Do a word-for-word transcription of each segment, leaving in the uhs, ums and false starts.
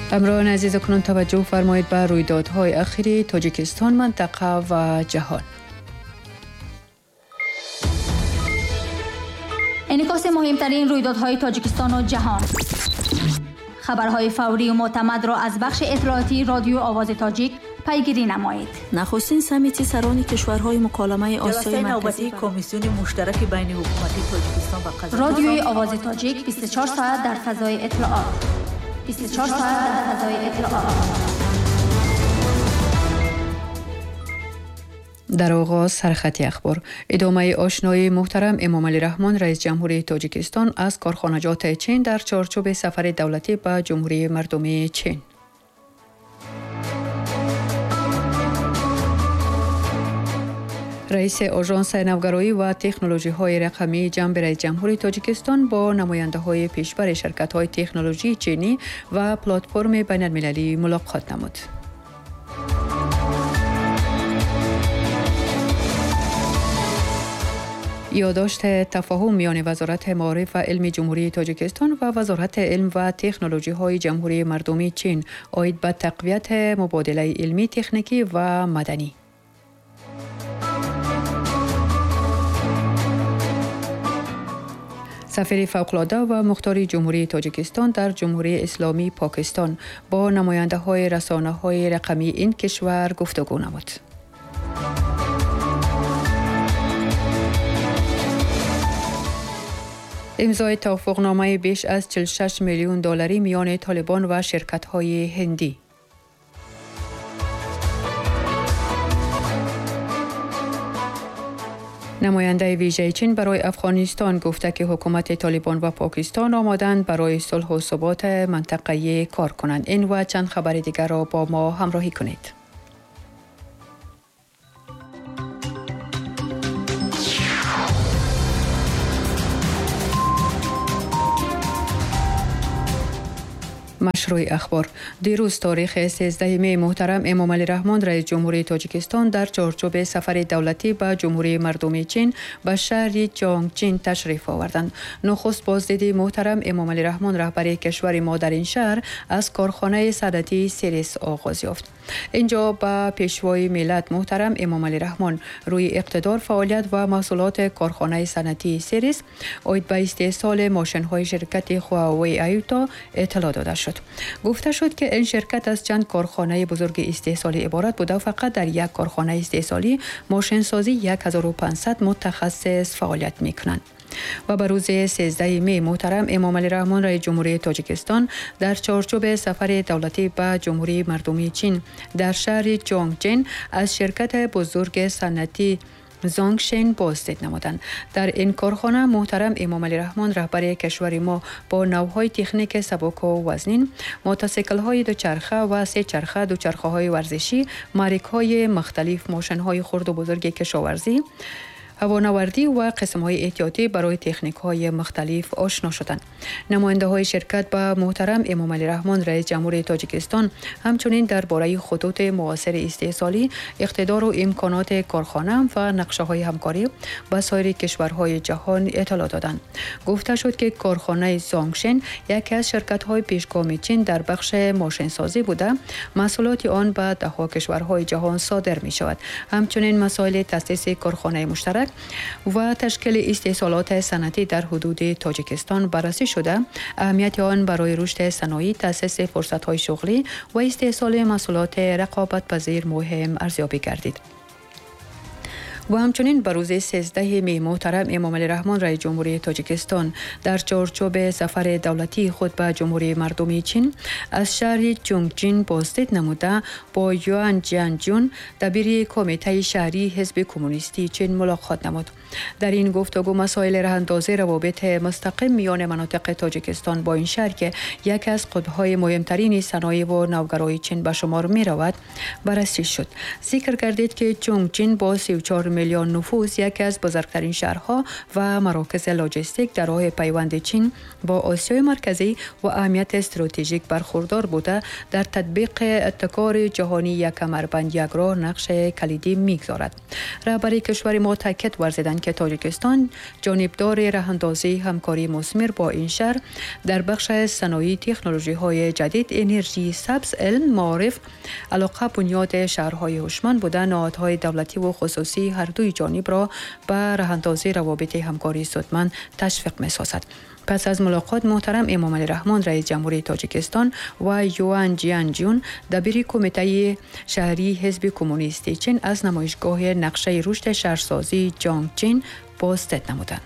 همراهان عزیز کنون توجه فرمایید به رویدادهای اخیری تاجیکستان، منطقه و جهان. انعکاس مهمترین رویدادهای تاجیکستان و جهان. خبرهای فوری و معتمد را از بخش اطلاعاتی رادیو آواز تاجیک پیگیری نمایید. نخستین سمیت سران کشورهای مکالمه آسیای مرکزی کمیسیون مشترک بین حکومت تاجیکستان و قزاقستان. رادیوی آواز تاجیک بیست و چهار ساعت در فضای اطلاعات. بیست و چهار ساعت در فضای اطلاعات. در آغاز سرخط اخبار. ادامه آشنایی محترم امام علی رحمان رئیس جمهوری تاجیکستان از کارخانجات چین در چارچوب سفر دولتی به جمهوری مردمی چین. رئیس آژانس نوگرایی و تکنولوژی های رقمی جنب رئیس جمهوری تاجیکستان با نماینده های پیشبر شرکت های تکنولوژی چینی و پلتفرم بین المللی ملاقات نمود. یادداشت تفاهم میان وزارت معارف و علم جمهوری تاجیکستان و وزارت علم و تکنولوژی های جمهوری مردمی چین عاید به تقویت مبادله علمی، تکنیکی و مدنی. سفیر فوق‌العاده و مختار جمهوری تاجیکستان در جمهوری اسلامی پاکستان با نماینده های رسانه های رقمی این کشور گفتگو نمود. امضای توافقنامه بیش از چهل و شش میلیون دلاری میان طالبان و شرکت‌های هندی. نماینده ویژه چین برای افغانستان گفته که حکومت طالبان و پاکستان آمادند برای صلح و ثبات منطقه‌ای کار کنند. این و چند خبر دیگر را با ما همراهی کنید. مشروع اخبار. دیروز تاریخ سیزده می محترم امام علی رحمان رئیس جمهوری تاجیکستان در چارچوب سفر دولتی به جمهوری مردمی چین به شهر جانگجین تشریف آوردند. نخست بازدید محترم امام علی رحمان رهبر کشور ما در این شهر از کارخانه صنعتی سیریس آغاز یافت. اینجا با پیشوای ملت محترم امام علی رحمان روی اقتدار، فعالیت و محصولات کارخانه صنعتی سیریس عاید به استحصال ماشین‌های شرکت هواوی ایوتا اطلاع داده شد. گفته شد که این شرکت از چند کارخانه بزرگ استحصالی عبارت بوده و فقط در یک کارخانه استحصالی ماشین سازی یک هزار و پانصد متخصص فعالیت می‌کنند. و به روز سیزده می محترم امام علی رحمان رئیس جمهوری تاجیکستان در چارچوب سفر دولتی به جمهوری مردمی چین در شهر جانگجین از شرکت بزرگ صنعتی زانگشن بازدید نمودند. در این کارخانه محترم امام علی رحمان رهبر کشور ما با نوهای تکنیک سبک و وزنین، موتورسیکل های دوچرخه و سه چرخه، دوچرخه های ورزشی، محرک های مختلف، ماشین های خرد و بزرگ کشاورزی، هوانوردی و قسم های احتیاطی برای تکنیک های مختلف آشنا شدند. نماینده های شرکت با محترم امام علی رحمان رئیس جمهوری تاجیکستان همچنین درباره خطوط معاصر استحصالی، اقتدار و امکانات کارخانه و نقشه های همکاری با سایر کشورهای جهان اطلاع دادند. گفته شد که کارخانه زانگشن یکی از شرکت های پیشگام چین در بخش ماشین سازی بوده، محصولات آن به ده ها کشورهای جهان صادر می شود. همچنین مسائل تأسیس کارخانه مشترک و تشکیل استحصالات صنعتی در حدود تاجیکستان بررسی شده، اهمیت آن برای رشد صنایع، تأسیس فرصت‌های شغلی و استحصال محصولات رقابت پذیر مهم ارزیابی گردید. و همچنین بر روز سیزده می محترم امام علی رحمان رئیس جمهوری تاجیکستان در چارچوب سفر دولتی خود به جمهوری مردمی چین از شهر جانگجین بازدید نموده با یوان جیانجون دبیر کمیته شهری حزب کمونیستی چین ملاقات نمود. در این گفتگو مسائل راه‌اندازی روابط مستقیم میان مناطق تاجیکستان با این شهر که یکی از قطب‌های مهمترین صنایع و نوگرایی چین به شمار می رود بررسی شد. ذکر گردید که جانگجین با سی و چهار میلیون نفوس یکی از بزرگترین شهرها و مراکز لاجستیک در راه پیوند چین با آسیای مرکزی و اهمیت استراتژیک برخوردار بوده در تطبیق ابتکار جهانی یک کمربند یک راه نقش کلیدی می‌گذارد. رهبر کشور ما تاکید ورزیدند گفتند که تاجیکستان جانبدار راه‌اندازی همکاری مثمر با این شهر در بخش صنایع، تکنولوژی‌های جدید، انرژی سبز، علم، معارف، علاقه بنیاد شهرهای هوشمند بودن نهادهای دولتی و خصوصی هر دوی جانب را به راه‌اندازی روابط همکاری سودمند تشویق می‌سازد. پس از ملاقات محترم امامعلی رحمان رئیس جمهوری تاجیکستان و یوان جیان جون دبیر کمیته شهری حزب کمونیستی چین از نمایشگاه نقشه رشد شهرسازی جانگ چین بازدید نمودند.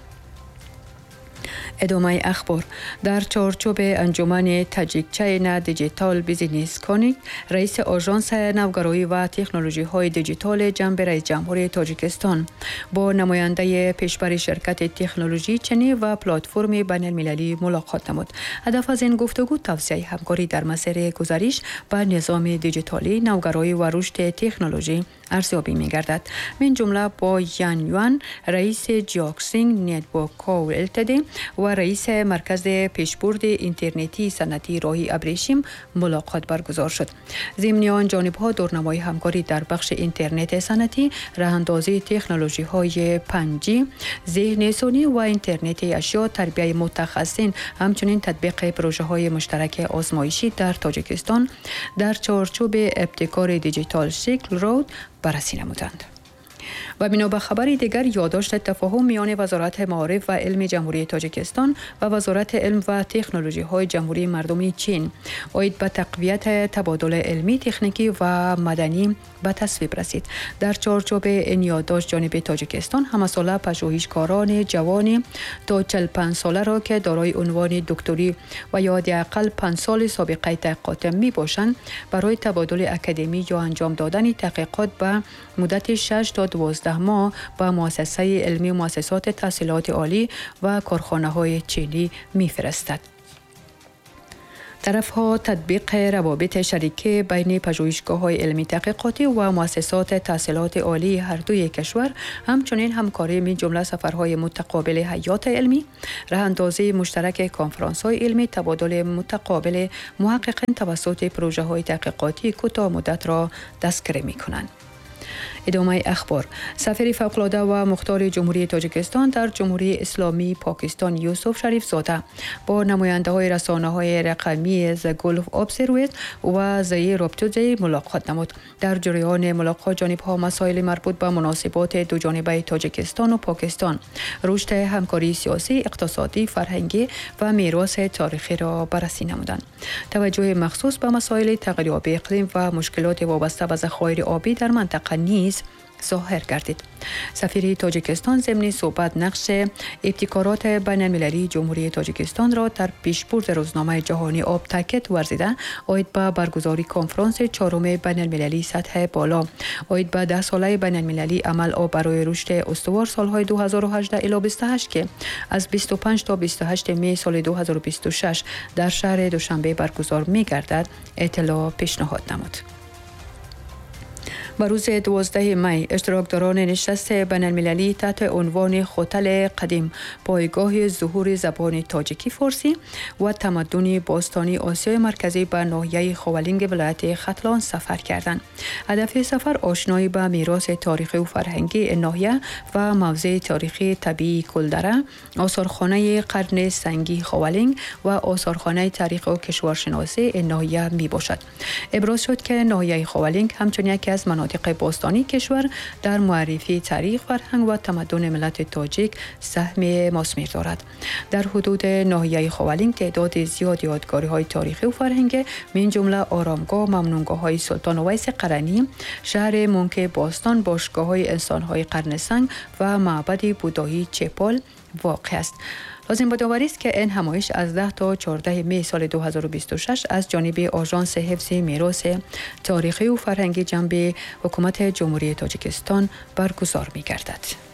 ادامه اخبار. در چارچوب انجمن تاجیک چین دیجیتال بیزینس کانیک، رئیس آژانس نوگرایی و تکنولوژی های دیجیتال جنب رئیس جمهوری تاجیکستان با نماینده پیشبر شرکت تکنولوژی چینی و پلتفرم بین المللی ملاقات نمود. هدف از این گفتگو توسعه همکاری در مسیر گزارش به نظام دیجیتالی، نوگرایی و رشد تکنولوژی ارزیابی می‌گردد. من جمله با یان یوان رئیس جیاکسینگ نتورک کو التدی و رئیس مرکز پیشبرد اینترنتی صنعتی راهی ابریشم ملاقات برگزار شد. ضمن آن جانب‌ها دورنمای همکاری در بخش اینترنت صنعتی، راه‌اندازی تکنولوژی‌های پنج جی، ذهن‌رسانی و اینترنت اشیا، تربیت متخصصین، همچنین تطبیق پروژه‌های مشترک آزمایشی در تاجیکستان در چارچوب ابتکار دیجیتال شکل رود بررسی نمودند. و بنا به خبری دیگر، یادداشت تفاهم میان وزارت معارف و علم جمهوری تاجیکستان و وزارت علم و تکنولوژی های جمهوری مردمی چین اید به تقویت تبادل علمی، تکنیکی و مدنی به تصویب رسید. در چارچوب این یادداشت جانب تاجیکستان همساله پژوهشکاران جوان تا چهل و پنج ساله را که دارای عنوان دکتری و یا حداقل پنج سال سابقه تحقیقات می باشند برای تبادل اکادمی یا انجام دادن تحقیقات به مدت شش تا دوازده ماه با مؤسسه علمی مؤسسات تحصیلات عالی و کارخانه‌های چینی می‌فرستد. طرف‌ها تطبیق روابط شریکی بین پژوهشگاه‌های علمی تحقیقاتی و مؤسسات تحصیلات عالی هر دوی کشور، همچنین همکاری من جمله سفرهای متقابل حیات علمی، راه‌اندازی مشترک کنفرانس‌های علمی، تبادل متقابل محققین توسط پروژه‌های تحقیقاتی کوتاه مدت را دستگیری می‌کنند. ادامه اخبار. سفیر فوق‌العاده و مختار جمهوری تاجیکستان در جمهوری اسلامی پاکستان یوسف شریف زاده با نماینده‌های رسانه‌های رقمی ز گلف ابزرویت و زی رابطه ملاقات نمود. در جریان ملاقات جانب‌ها مسائل مربوط به مناسبات دو جانبه تاجیکستان و پاکستان، رشد همکاری سیاسی، اقتصادی، فرهنگی و میراث تاریخی را بررسی نمودند. توجه مخصوص به مسائل تغییر آب اقلیم و مشکلات وابسته به ذخایر آبی در منطقه نیز ظاهر گردید. سفیر تاجیکستان ضمن صحبت نقش ابتکارات بین المللی جمهوری تاجیکستان را در پیشبرد روزنامه جهانی آب تاکید ورزیده اید به برگزاری کنفرانس چهارم بین المللی سطح بالا اید به ده ساله بین المللی عمل آب برای رشد استوار سالهای دو هزار و هجده الی بیست و هشت که از بیست و پنج تا بیست و هشت می سال دو هزار و بیست و شش در شهر دوشنبه برگزار می گردد اطلاع پیشنهاد نمود. به روز دوازده می اشتراکداران نشست بین المللی تحت عنوان خوتل قدیم، پایگاه ظهور زبان تاجیکی فارسی و تمدن باستانی آسیای مرکزی به ناحیه خاولینگ ولایت ختلان سفر کردند. هدف سفر آشنایی به میراث تاریخی و فرهنگی این ناحیه و موضع تاریخی طبیعی کلدره، آثارخانه قرن سنگی خاولینگ و آثارخانه تاریخ و کشورشناسی این ناحیه می باشد. ابراز شد که ناحیه خاولینگ همچنین یکی از مناطق باستانی کشور در معرفی تاریخ، فرهنگ و تمدن ملت تاجیک سهم مثمر دارد. در حدود ناحیه خاولینگ تعداد زیاد یادگاری‌های تاریخی و فرهنگی من جمله آرامگاه، ممنونگاه‌های سلطان اویس قرنی، شهر مونک باستان، باشگاه‌های انسان‌های قرن سنگ و معبد بودایی چپال واقع است. لازم بدآوری است که این همایش از ده تا چهارده می سال دو هزار و بیست و شش از جانب آژانس حفظ میراث تاریخی و فرهنگی جنب حکومت جمهوری تاجیکستان برگزار می گردد.